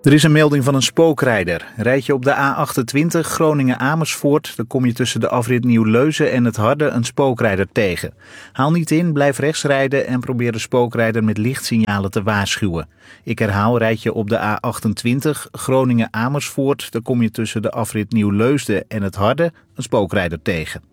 Er is een melding van een spookrijder. Rijd je op de A28 Groningen-Amersfoort, dan kom je tussen de afrit Nieuw-Leuzen en het Harde een spookrijder tegen. Haal niet in, blijf rechts rijden en probeer de spookrijder met lichtsignalen te waarschuwen. Ik herhaal, rijd je op de A28 Groningen-Amersfoort, dan kom je tussen de afrit Nieuw-Leusden en het Harde een spookrijder tegen.